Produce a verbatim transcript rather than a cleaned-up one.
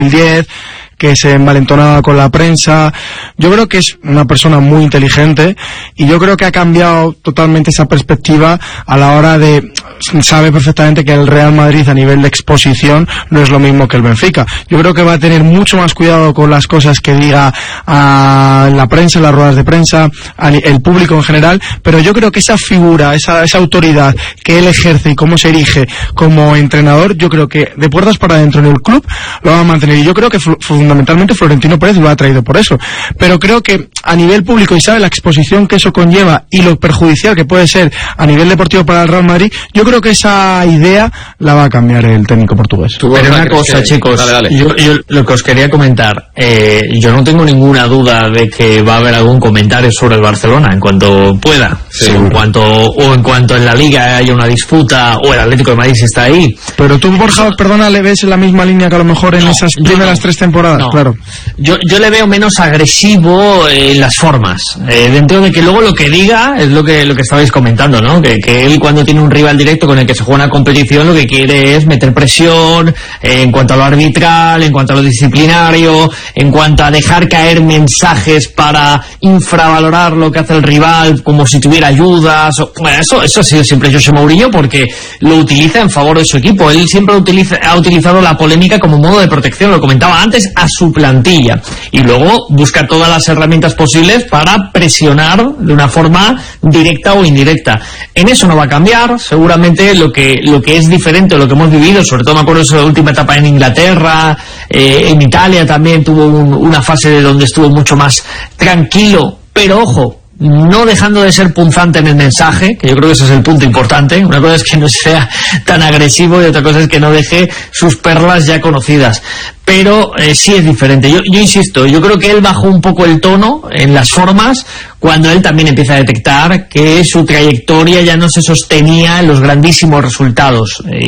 diez, que se envalentonaba con la prensa. Yo creo que es una persona muy inteligente y yo creo que ha cambiado totalmente esa perspectiva a la hora de... Sabe perfectamente que el Real Madrid a nivel de exposición no es lo mismo que el Benfica. Yo creo que va a tener mucho más cuidado con las cosas que diga a la prensa, las ruedas de prensa, el público en general, pero yo creo que esa figura, esa, esa autoridad que él ejerce y cómo se erige como entrenador, yo creo que de puertas para adentro en el club lo va a mantener, y yo creo que fundamentalmente Florentino Pérez lo ha traído por eso, pero creo que a nivel público, y sabe la exposición que eso conlleva y lo perjudicial que puede ser a nivel deportivo para el Real Madrid, yo creo que esa idea la va a cambiar el técnico portugués. Pero una cosa, que... chicos, dale, dale. Yo, yo lo que os quería comentar, eh, yo no tengo ninguna duda de que va a haber algún comentario sobre el Barcelona en cuanto pueda, sí, en cuanto o en cuanto en la Liga haya una disputa, o el Atlético de Madrid si está ahí. Pero tú, Borja, Eso... perdona, le ves en la misma línea que a lo mejor en no, esas primeras no, tres temporadas, no. claro. Yo, yo le veo menos agresivo en las formas, eh, dentro de que luego lo que diga es lo que lo que estabais comentando, ¿no? Que, que él, cuando tiene un rival directo con el que se juega una competición, lo que quiere es meter presión eh, en cuanto a lo arbitral, en cuanto a lo disciplinario, en cuanto a dejar caer mensajes para infravalorar lo que hace el rival como si tuviera ayudas. O, bueno, eso, eso ha sido siempre José Mourinho, porque lo utiliza en favor de su equipo. Él siempre utiliza, ha utilizado la polémica como modo de protección, lo comentaba antes, a su plantilla, y luego busca todas las herramientas posibles para presionar de una forma directa o indirecta. En eso no va a cambiar. Seguramente lo que lo que es diferente, lo que hemos vivido, sobre todo me acuerdo de la última etapa en Inglaterra, eh, en Italia también tuvo un, una fase de donde estuvo mucho más tranquilo, pero ojo, no dejando de ser punzante en el mensaje, que yo creo que ese es el punto importante. Una cosa es que no sea tan agresivo y otra cosa es que no deje sus perlas ya conocidas. Pero eh, sí es diferente. Yo, yo insisto, yo creo que él bajó un poco el tono en las formas cuando él también empieza a detectar que su trayectoria ya no se sostenía en los grandísimos resultados. Eh,